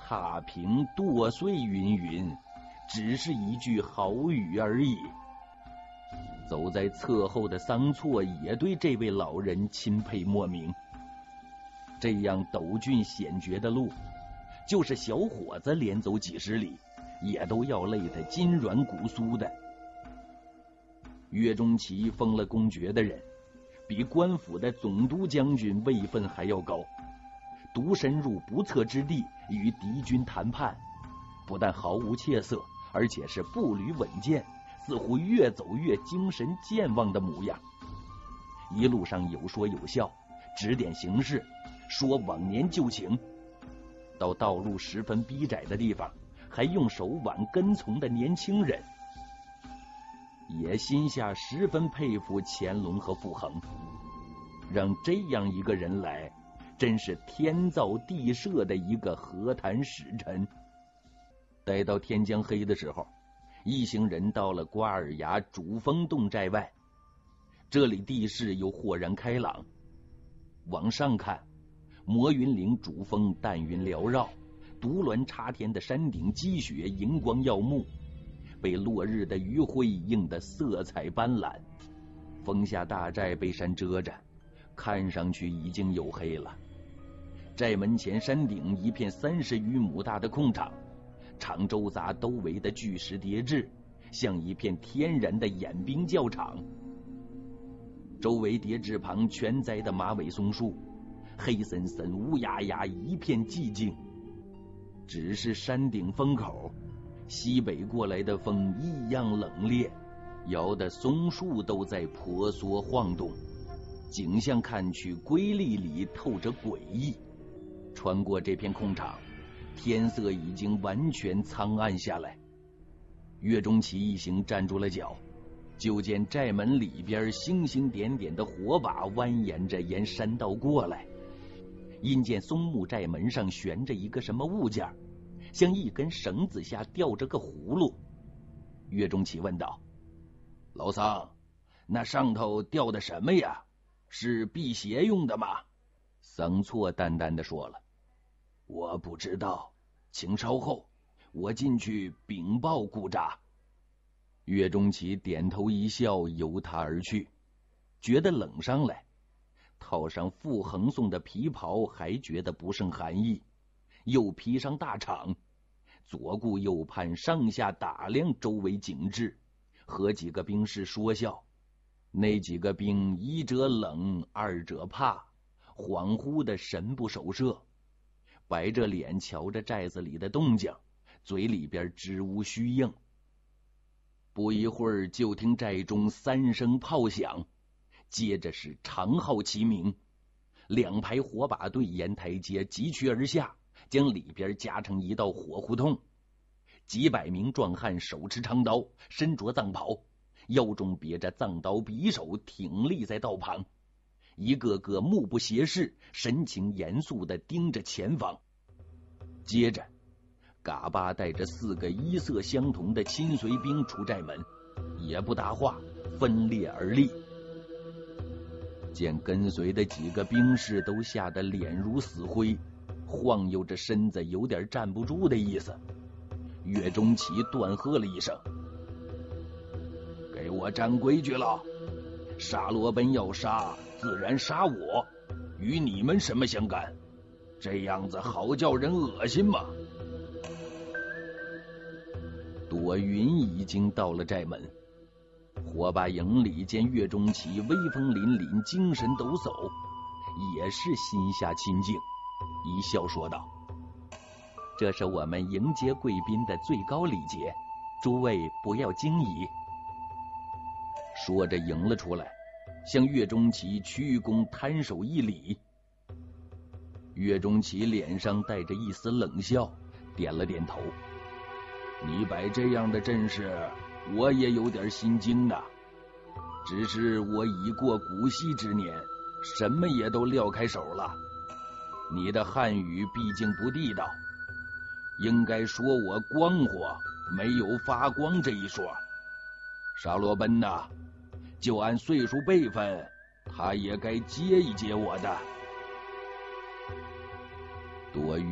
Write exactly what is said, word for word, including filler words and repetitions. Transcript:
踏平剁碎云云，只是一句好语而已。走在侧后的桑错也对这位老人钦佩莫名。这样陡峻险绝的路，就是小伙子连走几十里，也都要累得筋软骨酥的。岳钟琪封了公爵的人，比官府的总督将军位分还要高，独深入不测之地与敌军谈判，不但毫无怯色，而且是步履稳健，似乎越走越精神健忘的模样。一路上有说有笑，指点行事，说往年旧情。到道路十分逼窄的地方，还用手挽跟从的年轻人。也心下十分佩服乾隆和傅恒，让这样一个人来，真是天造地设的一个和谈使臣。待到天将黑的时候，一行人到了瓜尔崖主峰洞寨外。这里地势又豁然开朗，往上看，摩云岭主峰淡云缭绕，独峦插天的山顶积雪银光耀目，被落日的余晖映得色彩斑斓。峰下大寨被山遮着，看上去已经黝黑了。寨门前山顶一片三十余亩大的空场，场周匝都围的巨石叠峙，像一片天然的演兵教场。周围叠峙旁全栽的马尾松树，黑森森乌压压一片寂静。只是山顶风口，西北过来的风异样冷冽，摇得松树都在婆娑晃动，景象看去瑰丽里透着诡异。穿过这片空场，天色已经完全苍暗下来。岳钟琪一行站住了脚，就见寨门里边星星点点的火把蜿蜒着沿山道过来。因见松木寨门上悬着一个什么物件，像一根绳子下吊着个葫芦。岳钟琪问道：老桑，那上头吊的什么呀？是辟邪用的吗？桑错淡淡的说了：我不知道，请稍后，我进去禀报顾札。岳钟琪点头一笑，由他而去。觉得冷上来，套上傅恒送的皮袍，还觉得不胜寒意，又披上大氅，左顾右盼，上下打量周围景致，和几个兵士说笑。那几个兵一者冷，二者怕，恍惚的神不守舍，白着脸瞧着寨子里的动静，嘴里边支吾虚应。不一会儿，就听寨中三声炮响，接着是长号齐鸣，两排火把队沿台阶急趋而下，将里边夹成一道火胡同。几百名壮汉手持长刀，身着藏袍，腰中别着藏刀匕首，挺立在道旁，一个个目不斜视，神情严肃地盯着前方。接着嘎巴带着四个衣色相同的亲随兵出寨门，也不答话，分列而立。见跟随的几个兵士都吓得脸如死灰，晃悠着身子，有点站不住的意思。岳钟琪断喝了一声：给我站规矩了，沙罗奔要杀，自然杀我，与你们什么相干？这样子好叫人恶心吗？朵云已经到了寨门，火把营里见岳钟琪威风凛凛，精神抖擞，也是心下清静，一笑说道：这是我们迎接贵宾的最高礼节，诸位不要惊疑。说着迎了出来，向岳钟琪屈躬摊手一礼。岳钟琪脸上带着一丝冷笑，点了点头：你摆这样的阵势，我也有点心惊的，只是我已过古稀之年，什么也都撂开手了。你的汉语毕竟不地道，应该说我光火，没有发光这一说。沙罗奔呐，就按岁数辈分，他也该接一接我的。多余